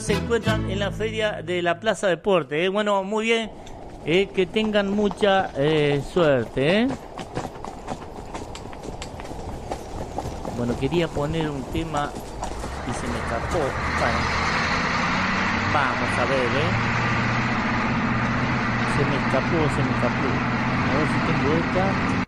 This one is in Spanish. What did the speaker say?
Se encuentran en la feria de la Plaza Deporte. Bueno, muy bien. Que tengan mucha suerte. Bueno, quería poner un tema y se me escapó. Bueno, vamos a ver, se me escapó. A ver si tengo esta.